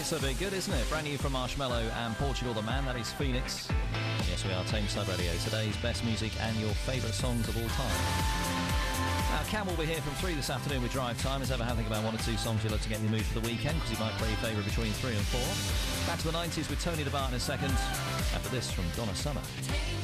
So big, good, isn't it? Brand new from Marshmello and Portugal the Man. That is Phoenix. Yes, we are Tameside Radio. Today's best music and your favourite songs of all time. Now, Cam will be here from 3 this afternoon with Drive Time. As ever, have a think about one or two songs you'd love to get in the mood for the weekend, because he might play your favourite between 3 and 4. Back to the 90s with Tony DeBart in a second. After this from Donna Summer.